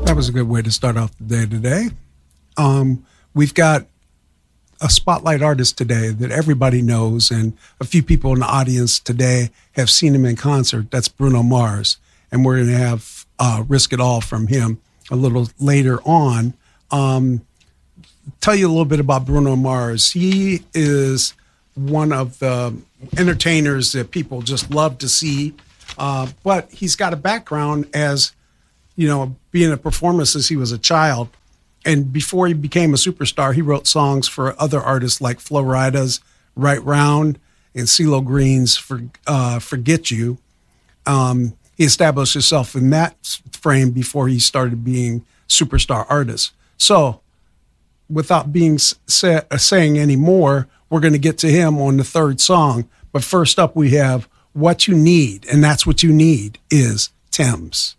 That was a good way to start off the day today. We've got a spotlight artist today that everybody knows, and a few people in the audience today have seen him in concert. That's Bruno Mars, and we're going to have Risk It All from him a little later on. Tell you a little bit about Bruno Mars. He is one of the entertainers that people just love to see, but he's got a background as, being a performer since he was a child. And before he became a superstar, he wrote songs for other artists like Flo Rida's Right Round and CeeLo Green's Forget You. He established himself in that frame before he started being superstar artist. So without saying any more, we're going to get to him on the third song. But first up, we have What You Need, and that's what you need is Thames.